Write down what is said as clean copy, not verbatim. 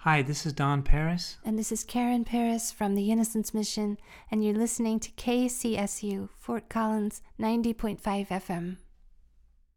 Hi, this is Don Paris. And this is Karen Paris from the Innocence Mission, and you're listening to KCSU, Fort Collins 90.5 FM.